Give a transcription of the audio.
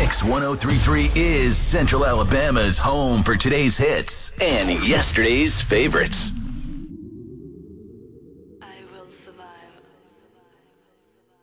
Mix 1033 is Central Alabama's home for today's hits and yesterday's favorites. I will survive.